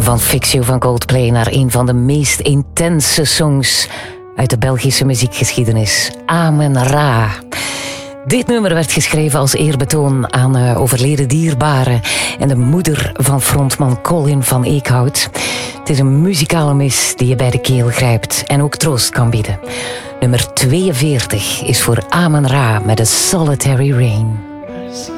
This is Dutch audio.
van Fix van Coldplay naar een van de meest intense songs uit de Belgische muziekgeschiedenis. Amen Ra. Dit nummer werd geschreven als eerbetoon aan overleden dierbaren en de moeder van frontman Colin van Eekhout. Het is een muzikale mis die je bij de keel grijpt en ook troost kan bieden. Nummer 42 is voor Amen Ra met A Solitary Rain.